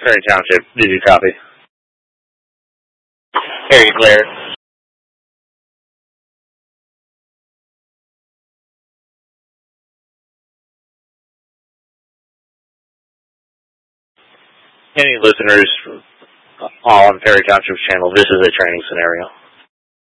Perry Township, did you copy? Area clear. Any listeners on Perry Township's channel, this is a training scenario.